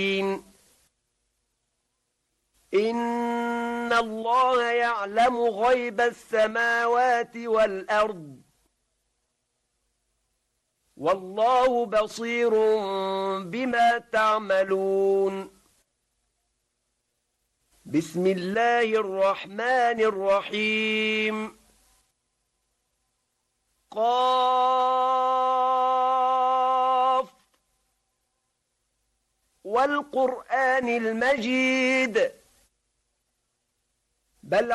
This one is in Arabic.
إن الله يعلم غيب السماوات والأرض والله بصير بما تعملون بسم الله الرحمن الرحيم قاف والقرآن المجيد بل